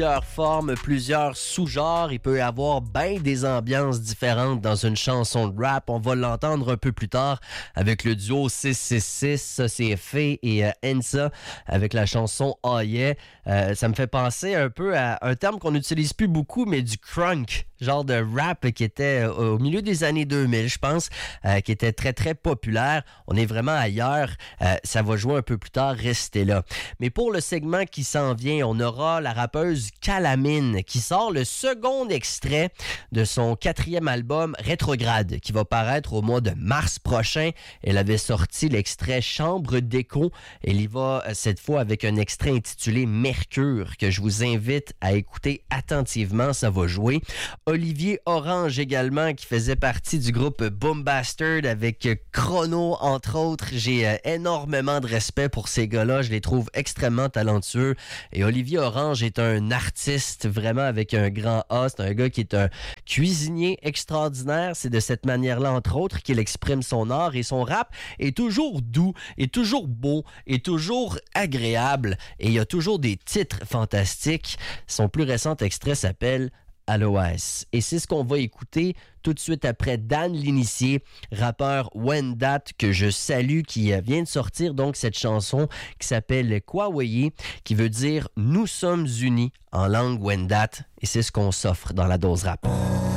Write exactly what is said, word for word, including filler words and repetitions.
Plusieurs formes, plusieurs sous-genres. Il peut y avoir bien des ambiances différentes dans une chanson de rap. On va l'entendre un peu plus tard avec le duo six six six, ça c'est Faye et euh, Ensa avec la chanson Oh Yeah. Euh, ça me fait penser un peu à un terme qu'on n'utilise plus beaucoup, mais du crunk, genre de rap qui était euh, au milieu des années deux mille, je pense, euh, qui était très très populaire. On est vraiment ailleurs. Euh, ça va jouer un peu plus tard, restez là. Mais pour le segment qui s'en vient, on aura la rappeuse Calamine qui sort le second extrait de son quatrième album Rétrograde qui va paraître au mois de mars prochain. Elle avait sorti l'extrait Chambre d'écho. Elle y va cette fois avec un extrait intitulé Mercure que je vous invite à écouter attentivement. Ça va jouer. Olivier Orange également qui faisait partie du groupe Boom Bastard avec Chrono entre autres. J'ai euh, énormément de respect pour ces gars-là. Je les trouve extrêmement talentueux. Et Olivier Orange est un artiste vraiment avec un grand A. C'est un gars qui est un cuisinier extraordinaire. C'est de cette manière-là, entre autres, qu'il exprime son art. Et son rap est toujours doux, est toujours beau, est toujours agréable. Et il y a toujours des titres fantastiques. Son plus récent extrait s'appelle Aloès. Et c'est ce qu'on va écouter tout de suite après Dan L'Initié, rappeur Wendat, que je salue, qui vient de sortir donc cette chanson qui s'appelle Kwawaye, qui veut dire « Nous sommes unis » en langue Wendat. Et c'est ce qu'on s'offre dans la dose rap.